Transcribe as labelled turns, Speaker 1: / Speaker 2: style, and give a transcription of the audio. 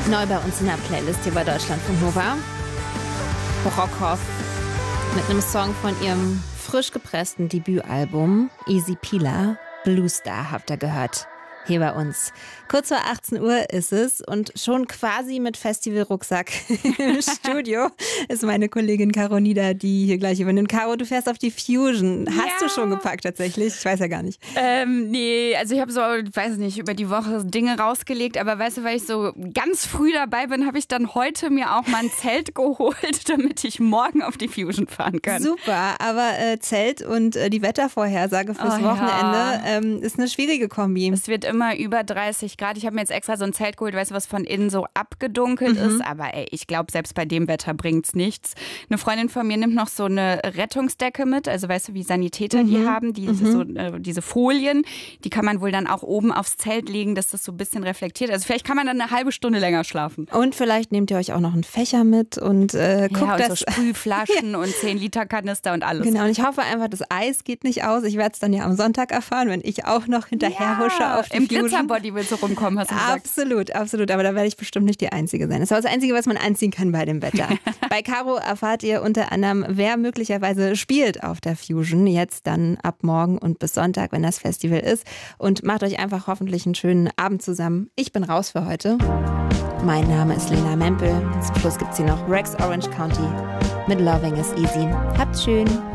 Speaker 1: Neu bei uns in der Playlist hier bei Deutschlandfunk Nova. Brockhoff mit einem Song von ihrem frisch gepressten Debütalbum Easy Peeler, Blue Star, habt ihr gehört. Hier bei uns. Kurz vor 18 Uhr ist es und schon quasi mit Festivalrucksack im Studio ist meine Kollegin Caro Nieder, die hier gleich übernimmt. Caro, du fährst auf die Fusion. Hast du schon gepackt tatsächlich? Ich weiß ja gar nicht.
Speaker 2: Nee, also ich habe so, weiß nicht, über die Woche Dinge rausgelegt, aber weißt du, weil ich so ganz früh dabei bin, habe ich dann heute mir auch mal ein Zelt geholt, damit ich morgen auf die Fusion fahren kann.
Speaker 1: Super, aber Zelt und die Wettervorhersage fürs Wochenende ist eine schwierige Kombi.
Speaker 2: Es wird immer über 30 Grad. Ich habe mir jetzt extra so ein Zelt geholt, weißt du, was von innen so abgedunkelt ist. Aber ey, ich glaube, selbst bei dem Wetter bringt's nichts. Eine Freundin von mir nimmt noch so eine Rettungsdecke mit. Also weißt du, wie Sanitäter die haben, diese Folien. Die kann man wohl dann auch oben aufs Zelt legen, dass das so ein bisschen reflektiert. Also vielleicht kann man dann eine halbe Stunde länger schlafen.
Speaker 1: Und vielleicht nehmt ihr euch auch noch einen Fächer mit und guckt,
Speaker 2: und
Speaker 1: dass
Speaker 2: so Sprühflaschen und 10-Liter-Kanister und alles.
Speaker 1: Genau, und ich hoffe einfach, das Eis geht nicht aus. Ich werde es dann ja am Sonntag erfahren, wenn ich auch noch hinterher husche auf die
Speaker 2: im
Speaker 1: Fusion.
Speaker 2: Glitzerbody willst du rumkommen, hast du gesagt.
Speaker 1: Absolut. Aber da werde ich bestimmt nicht die Einzige sein. Das ist das Einzige, was man anziehen kann bei dem Wetter. Bei Caro erfahrt ihr unter anderem, wer möglicherweise spielt auf der Fusion. Jetzt dann ab morgen und bis Sonntag, wenn das Festival ist. Und macht euch einfach hoffentlich einen schönen Abend zusammen. Ich bin raus für heute. Mein Name ist Lena Mempel. Zum Schluss gibt es hier noch Rex Orange County mit Loving is Easy. Habt's schön.